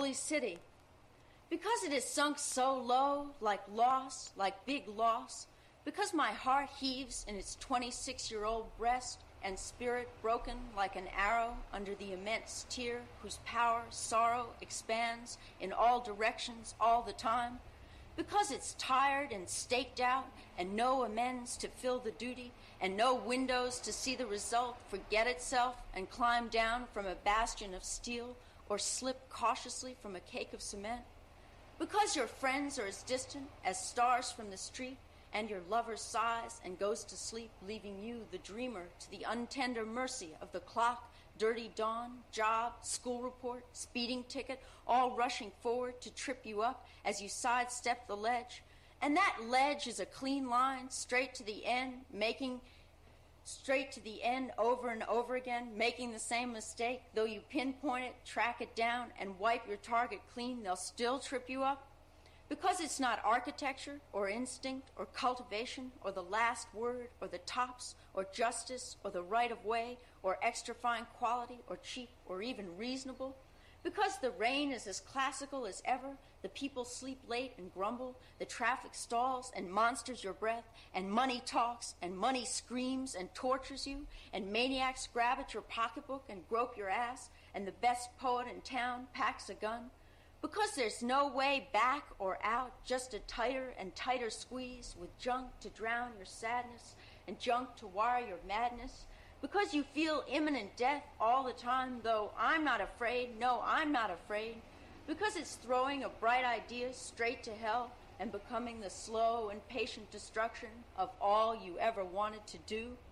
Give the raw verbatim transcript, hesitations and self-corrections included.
holy city. Because it is sunk so low, like loss, like big loss, because my heart heaves in its twenty-six-year-old breast and spirit broken like an arrow under the immense tear whose power, sorrow expands in all directions all the time, because it's tired and staked out and no amends to fill the duty and no windows to see the result forget itself and climb down from a bastion of steel or slip cautiously from a cake of cement, because your friends are as distant as stars from the street and your lover sighs and goes to sleep, leaving you, the dreamer, to the untender mercy of the clock, dirty dawn, job, school report, speeding ticket, all rushing forward to trip you up as you sidestep the ledge. And that ledge is a clean line, straight to the end, making straight to the end over and over again, making the same mistake. Though you pinpoint it, track it down, and wipe your target clean, they'll still trip you up. Because it's not architecture or instinct or cultivation or the last word or the tops or justice or the right of way or extra fine quality or cheap or even reasonable. Because the rain is as classical as ever, the people sleep late and grumble, the traffic stalls and monsters your breath, and money talks and money screams and tortures you, and maniacs grab at your pocketbook and grope your ass, and the best poet in town packs a gun. Because there's no way back or out, just a tighter and tighter squeeze with junk to drown your sadness and junk to wire your madness. Because you feel imminent death all the time, though I'm not afraid, no, I'm not afraid. Because it's throwing a bright idea straight to hell and becoming the slow and patient destruction of all you ever wanted to do.